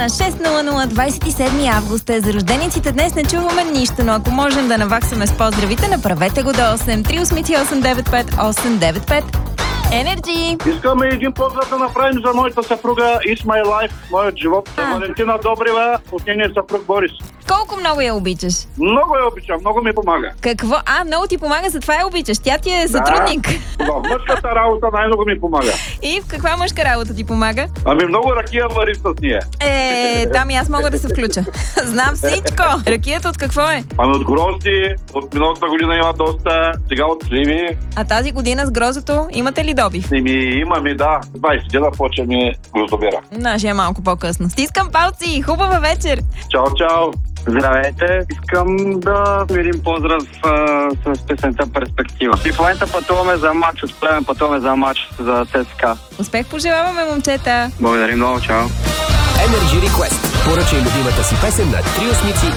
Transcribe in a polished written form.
на 6:00, 27 август е. За рождениците днес не чуваме нищо, но ако можем да наваксаме с поздравите, направете го до 8-3-8-895-895. Енерджи! Искаме един поздрав да направим за моята съпруга It's My Life, моят живот. Валентина Добрева, от нейния съпруг Борис. Колко много я обичаш? Много я обичам, много ми помага. Какво? Много ти помага, затова я обичаш. Тя ти е сътрудник. Да, в мъжката работа най-много ми помага. И в каква мъжка работа ти помага? Много ракия вари с нея. Там и аз мога да се включа. Знам всичко. Ракията от какво е? От грозди, от миналата година има доста, сега от сливи. А тази година с грозото имате ли добив? Имаме, да. 20 дена почваме гроздобера. Нашия е малко по-късно. Стискам палци! Хубава вечер! Чао, чао! Здравейте, искам да един поздрав с песента Перспектива. И в момента пътуваме за матч, от Плевен пътуваме за матч за ЦСКА. Успех пожелаваме, момчета! Благодарим много, чао! Energy Request. Поръчай любимата си песен на Трио Смици